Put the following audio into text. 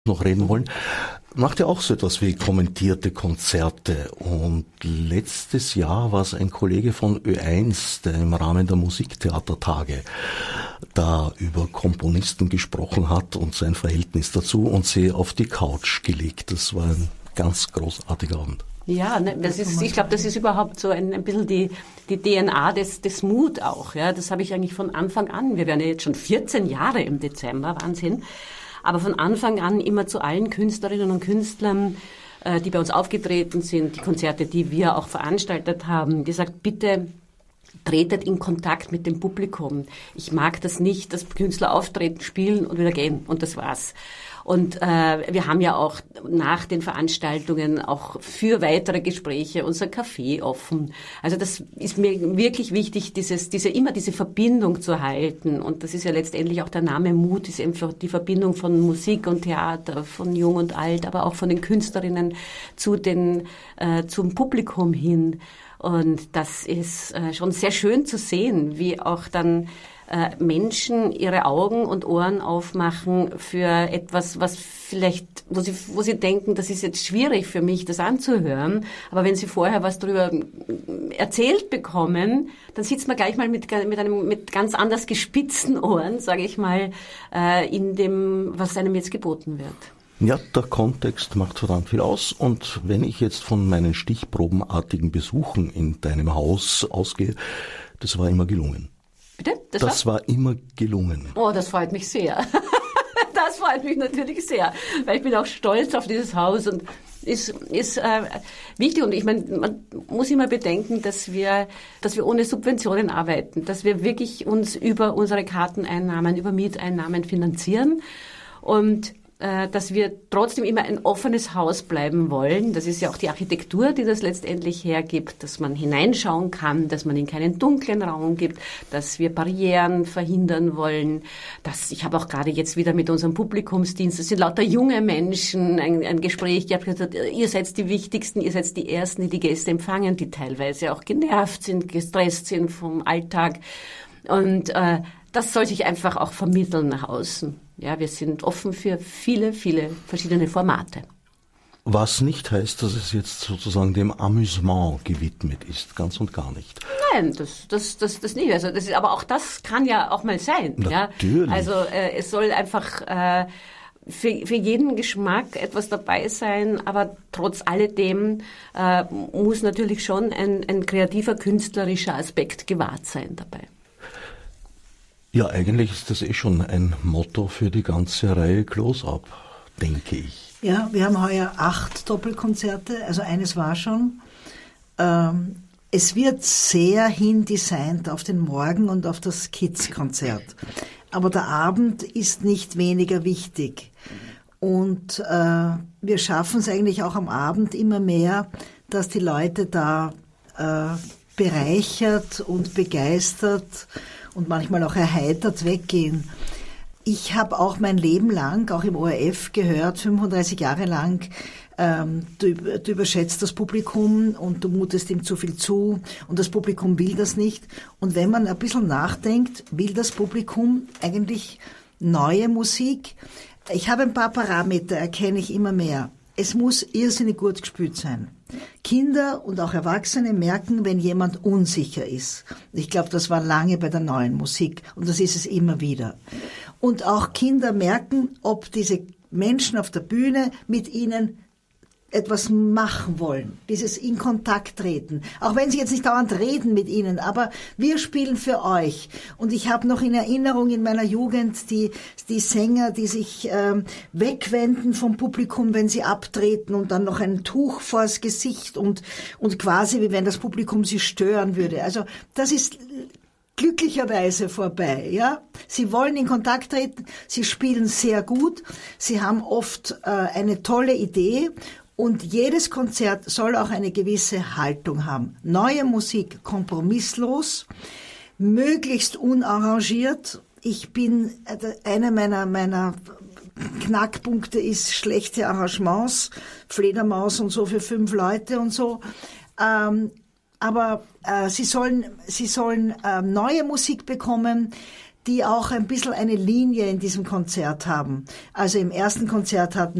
noch reden wollen, macht ja auch so etwas wie kommentierte Konzerte. Und letztes Jahr war es ein Kollege von Ö1, der im Rahmen der Musiktheatertage da über Komponisten gesprochen hat und sein Verhältnis dazu und sie auf die Couch gelegt. Das war ein ganz großartiger Abend. Ja, ne, ich glaube, das ist überhaupt so ein bisschen die DNA des Mut auch. Ja, das habe ich eigentlich von Anfang an. Wir werden ja jetzt schon 14 Jahre im Dezember, Wahnsinn. Aber von Anfang an immer zu allen Künstlerinnen und Künstlern, die bei uns aufgetreten sind, die Konzerte, die wir auch veranstaltet haben, gesagt, bitte tretet in Kontakt mit dem Publikum. Ich mag das nicht, dass Künstler auftreten, spielen und wieder gehen und das war's. Und wir haben ja auch nach den Veranstaltungen auch für weitere Gespräche unser Café offen. Also das ist mir wirklich wichtig, diese Verbindung zu halten. Und das ist ja letztendlich auch der Name Mut, ist einfach die Verbindung von Musik und Theater, von Jung und Alt, aber auch von den Künstlerinnen zum Publikum hin. Und das ist schon sehr schön zu sehen, wie auch dann Menschen ihre Augen und Ohren aufmachen für etwas, was vielleicht, wo sie denken, das ist jetzt schwierig für mich, das anzuhören. Aber wenn sie vorher was darüber erzählt bekommen, dann sitzt man gleich mal mit ganz anders gespitzten Ohren, sage ich mal, in dem, was einem jetzt geboten wird. Ja, der Kontext macht verdammt viel aus. Und wenn ich jetzt von meinen stichprobenartigen Besuchen in deinem Haus ausgehe, das war immer gelungen. Bitte? Das war immer gelungen. Oh, das freut mich sehr. Das freut mich natürlich sehr, weil ich bin auch stolz auf dieses Haus und ist wichtig. Und ich meine, man muss immer bedenken, dass wir ohne Subventionen arbeiten, dass wir wirklich uns über unsere Karteneinnahmen, über Mieteinnahmen finanzieren und dass wir trotzdem immer ein offenes Haus bleiben wollen. Das ist ja auch die Architektur, die das letztendlich hergibt, dass man hineinschauen kann, dass man in keinen dunklen Raum gibt, dass wir Barrieren verhindern wollen. Ich habe auch gerade jetzt wieder mit unserem Publikumsdienst, das sind lauter junge Menschen, ein Gespräch gehabt, gesagt, ihr seid die Wichtigsten, ihr seid die Ersten, die die Gäste empfangen, die teilweise auch genervt sind, gestresst sind vom Alltag. Und das soll sich einfach auch vermitteln nach außen. Ja, wir sind offen für viele, viele verschiedene Formate. Was nicht heißt, dass es jetzt sozusagen dem Amüsement gewidmet ist, ganz und gar nicht. Nein, das nicht. Also aber auch das kann ja auch mal sein. Natürlich. Ja? Also es soll einfach für jeden Geschmack etwas dabei sein, aber trotz alledem muss natürlich schon ein kreativer, künstlerischer Aspekt gewahrt sein dabei. Ja, eigentlich ist das schon ein Motto für die ganze Reihe Close-Up, denke ich. Ja, wir haben heuer 8 Doppelkonzerte, also eines war schon. Es wird sehr hindesignt auf den Morgen und auf das Kids-Konzert. Aber der Abend ist nicht weniger wichtig. Und wir schaffen es eigentlich auch am Abend immer mehr, dass die Leute da bereichert und begeistert und manchmal auch erheitert weggehen. Ich habe auch mein Leben lang, auch im ORF gehört, 35 Jahre lang, du überschätzt das Publikum und du mutest ihm zu viel zu und das Publikum will das nicht. Und wenn man ein bisschen nachdenkt, will das Publikum eigentlich neue Musik? Ich habe ein paar Parameter, erkenne ich immer mehr. Es muss irrsinnig gut gespielt sein. Kinder und auch Erwachsene merken, wenn jemand unsicher ist. Ich glaube, das war lange bei der neuen Musik und das ist es immer wieder. Und auch Kinder merken, ob diese Menschen auf der Bühne mit ihnen etwas machen wollen, dieses in Kontakt treten. Auch wenn sie jetzt nicht dauernd reden mit ihnen, aber wir spielen für euch. Und ich habe noch in Erinnerung in meiner Jugend die Sänger, die sich wegwenden vom Publikum, wenn sie abtreten und dann noch ein Tuch vors Gesicht und quasi wie wenn das Publikum sie stören würde. Also das ist glücklicherweise vorbei, ja. Sie wollen in Kontakt treten, sie spielen sehr gut, sie haben oft eine tolle Idee. Und jedes Konzert soll auch eine gewisse Haltung haben. Neue Musik kompromisslos, möglichst unarrangiert. Einer meiner Knackpunkte ist schlechte Arrangements, Fledermaus und so für 5 Leute und so. Aber sie sollen neue Musik bekommen, die auch ein bisschen eine Linie in diesem Konzert haben. Also im ersten Konzert hatten